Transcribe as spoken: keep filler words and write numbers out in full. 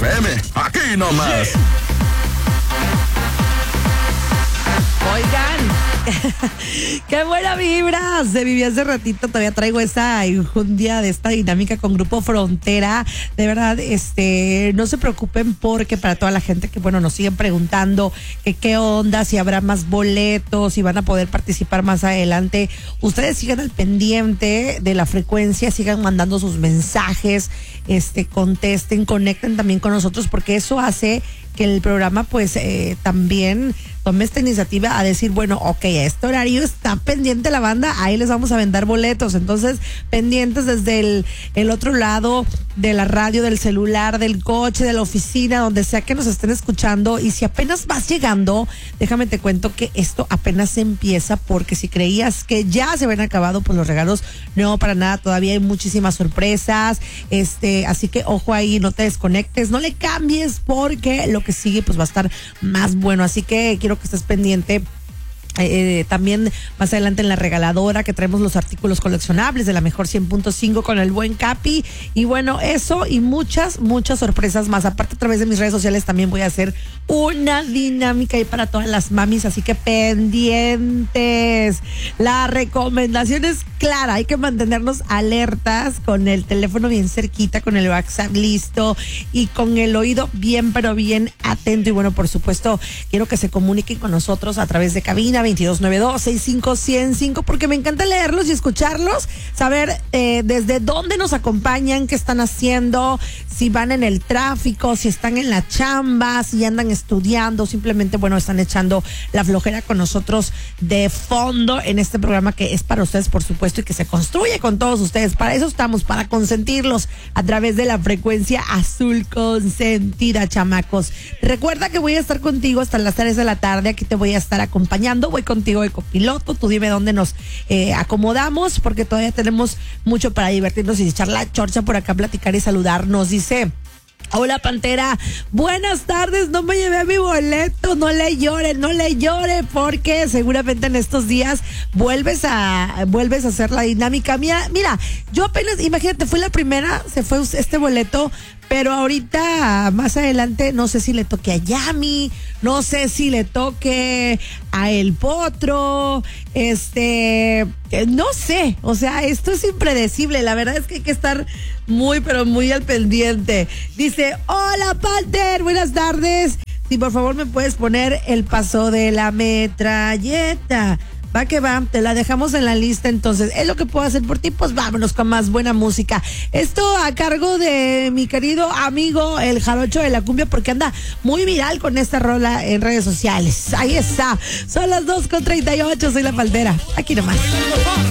F M, aquí nomás. Oigan, qué buena vibra se vivió hace ratito. Todavía traigo esa injundia de esta dinámica con Grupo Frontera. De verdad, este, no se preocupen, porque para toda la gente que, bueno, nos siguen preguntando que qué onda, si habrá más boletos, si van a poder participar más adelante, ustedes sigan al pendiente de la frecuencia, sigan mandando sus mensajes, este, contesten, conecten también con nosotros, porque eso hace que el programa pues eh, también tome esta iniciativa a decir, bueno, ok, a este horario está pendiente la banda, ahí les vamos a vender boletos. Entonces, pendientes desde el, el otro lado de la radio, del celular, del coche, de la oficina, donde sea que nos estén escuchando. Y si apenas vas llegando, déjame te cuento que esto apenas empieza, porque si creías que ya se habían acabado, pues los regalos no, para nada, todavía hay muchísimas sorpresas, este, así que ojo ahí, no te desconectes, no le cambies, porque lo que sigue pues va a estar más bueno. Así que quiero que estés pendiente. Eh, también más adelante en la regaladora, que traemos los artículos coleccionables de la mejor cien punto cinco con el buen Capi. Y bueno, eso y muchas, muchas sorpresas más. Aparte, a través de mis redes sociales también voy a hacer una dinámica ahí para todas las mamis, así que pendientes. La recomendación es clara, hay que mantenernos alertas, con el teléfono bien cerquita, con el WhatsApp listo y con el oído bien, pero bien atento. Y bueno, por supuesto, quiero que se comuniquen con nosotros a través de cabina veintidós noventa y dos, sesenta y cinco, ciento cinco, porque me encanta leerlos y escucharlos, saber eh, desde dónde nos acompañan, qué están haciendo, si van en el tráfico, si están en la chamba, si andan estudiando, simplemente, bueno, están echando la flojera con nosotros de fondo en este programa que es para ustedes, por supuesto, y que se construye con todos ustedes. Para eso estamos, para consentirlos a través de la frecuencia azul consentida, chamacos. Recuerda que voy a estar contigo hasta las tres de la tarde, aquí te voy a estar acompañando. Voy contigo de copiloto, tú dime dónde nos eh, acomodamos, porque todavía tenemos mucho para divertirnos y echar la chorcha por acá, platicar y saludarnos. Dice: hola Pantera, buenas tardes, no me llevé mi boleto, no le llore, no le llore, porque seguramente en estos días vuelves a vuelves a hacer la dinámica. Mira, mira, yo apenas, imagínate, fui la primera, se fue este boleto, pero ahorita más adelante no sé si le toque a Yami, no sé si le toque a El Potro, este, no sé, o sea, esto es impredecible, la verdad es que hay que estar muy, pero muy al pendiente. Dice: hola Panther, buenas tardes, si por favor me puedes poner el paso de la metralleta. Va que va, te la dejamos en la lista. Entonces, es lo que puedo hacer por ti, pues vámonos con más buena música. Esto a cargo de mi querido amigo el Jarocho de la Cumbia, porque anda muy viral con esta rola en redes sociales. Ahí está, son las dos con treinta y ocho, soy la Pantera, aquí nomás.